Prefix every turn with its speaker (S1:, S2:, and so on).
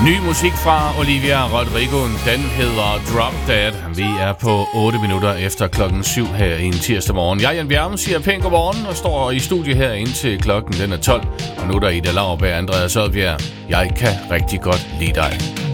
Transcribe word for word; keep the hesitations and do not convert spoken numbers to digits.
S1: Ny musik fra Olivia Rodrigo, den hedder Drop Dead. Vi er på otte minutter efter klokken syv her en tirsdag morgen. Jeg, Jan Bjerme, siger pænt godmorgen og står i studie her indtil klokken den er tolv. Og nu er der Ida Lauerberg, Andreas Odbjerg. Jeg kan rigtig godt lide dig.